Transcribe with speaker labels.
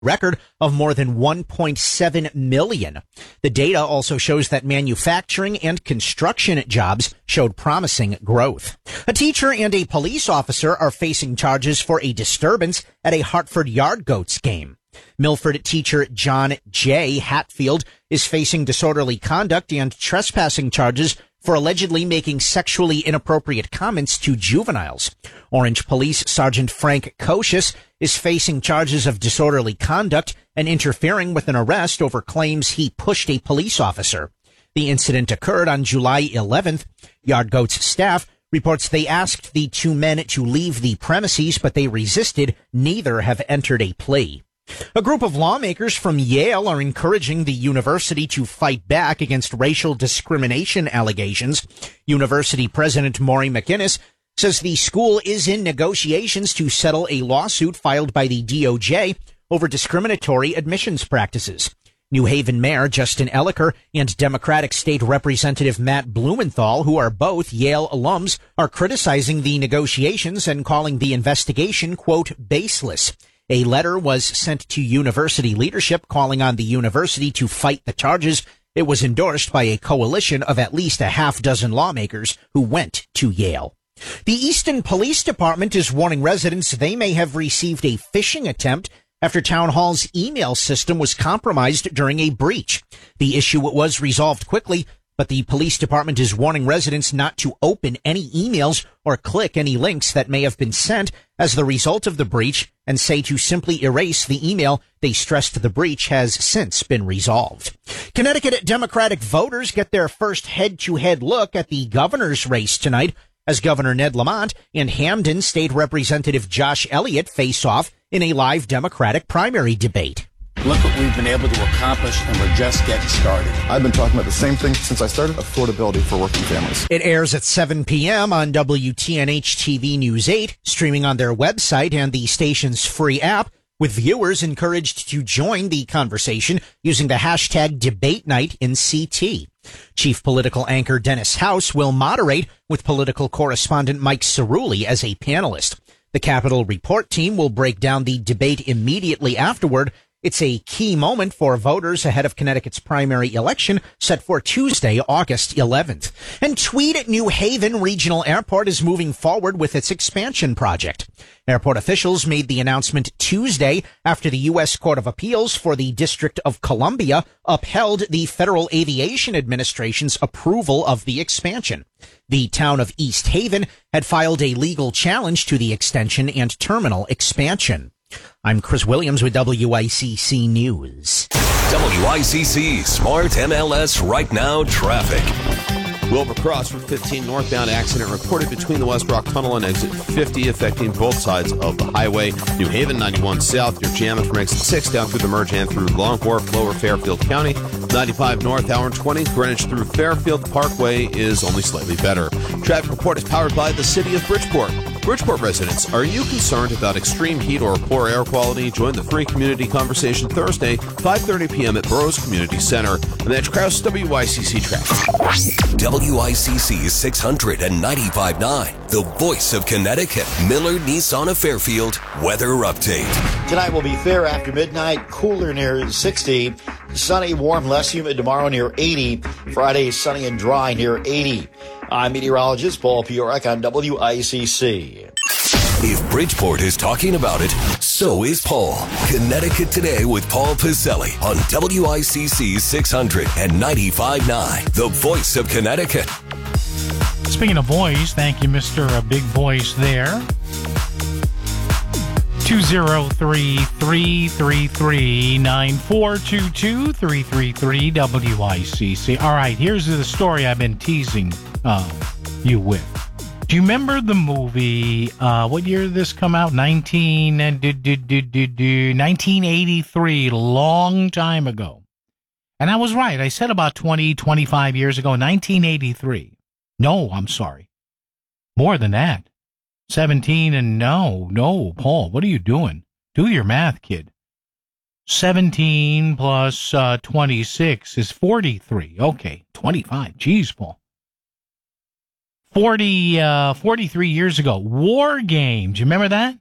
Speaker 1: record of more than 1.7 million. The data also shows that manufacturing and construction jobs showed promising growth. A teacher and a police officer are facing charges for a disturbance at a Hartford Yard Goats game. Milford teacher John J. Hatfield is facing disorderly conduct and trespassing charges for allegedly making sexually inappropriate comments to juveniles. Orange Police Sergeant Frank Kocius is facing charges of disorderly conduct and interfering with an arrest over claims he pushed a police officer. The incident occurred on July 11th. Yard Goats staff reports they asked the two men to leave the premises, but they resisted. Neither have entered a plea. A group of lawmakers from Yale are encouraging the university to fight back against racial discrimination allegations. University President Maury McInnes says the school is in negotiations to settle a lawsuit filed by the DOJ over discriminatory admissions practices. New Haven Mayor Justin Elicker and Democratic State Representative Matt Blumenthal, who are both Yale alums, are criticizing the negotiations and calling the investigation, quote, baseless. A letter was sent to university leadership calling on the university to fight the charges. It was endorsed by a coalition of at least a half dozen lawmakers who went to Yale. The Easton Police Department is warning residents they may have received a phishing attempt after Town Hall's email system was compromised during a breach. The issue was resolved quickly, but the police department is warning residents not to open any emails or click any links that may have been sent as the result of the breach, and say to simply erase the email. They stressed the breach has since been resolved. Connecticut Democratic voters get their first head-to-head look at the governor's race tonight as Governor Ned Lamont and Hamden State Representative Josh Elliott face off in a live Democratic primary debate.
Speaker 2: Look what we've been able to accomplish, and we're just getting started.
Speaker 3: I've been talking about the same thing since I started, affordability for working families.
Speaker 1: It airs at 7 p.m. on WTNH TV News 8, streaming on their website and the station's free app, with viewers encouraged to join the conversation using the hashtag DebateNight in CT. Chief political anchor Dennis House will moderate, with political correspondent Mike Cerulli as a panelist. The Capitol Report team will break down the debate immediately afterward. It's a key moment for voters ahead of Connecticut's primary election set for Tuesday, August 11th. And Tweed New Haven Regional Airport is moving forward with its expansion project. Airport officials made the announcement Tuesday after the U.S. Court of Appeals for the District of Columbia upheld the Federal Aviation Administration's approval of the expansion. The town of East Haven had filed a legal challenge to the extension and terminal expansion. I'm Chris Williams with WICC News.
Speaker 4: WICC Smart MLS Right Now Traffic.
Speaker 5: Wilbur Cross Route 15 northbound accident reported between the West Rock Tunnel and exit 50, affecting both sides of the highway. New Haven 91 south, you're jamming from exit 6 down through the merge and through Long Wharf, Lower Fairfield County. 95 north, hour and 20, Greenwich through Fairfield Parkway is only slightly better. Traffic report is powered by the City of Bridgeport. Bridgeport residents, are you concerned about extreme heat or poor air quality? Join the free community conversation Thursday, 5:30 p.m. at Burroughs Community Center. And that's Krause, WICC Traffic.
Speaker 4: WICC 695.9, the voice of Connecticut. Miller Nissan of Fairfield weather update.
Speaker 2: Tonight will be fair after midnight, cooler near 60. Sunny, warm, less humid tomorrow near 80. Friday, sunny and dry near 80. I'm meteorologist Paul Piorek on WICC.
Speaker 4: If Bridgeport is talking about it, so is Paul. Connecticut Today with Paul Piselli on WICC 695.9, the voice of Connecticut.
Speaker 6: Speaking of voice, thank you, Mr. Big Voice there. 203-333-9422, 333-WICC. All right, here's the story I've been teasing you with. Do you remember the movie, what year did this come out? 1983, long time ago. And I was right. I said about 20, 25 years ago, 1983. No, I'm sorry. More than that. 17 and no, Paul, what are you doing? Do your math, kid. 17 plus 26 is 43. Okay, 25. Jeez, Paul. 43 years ago. War Games. You remember that?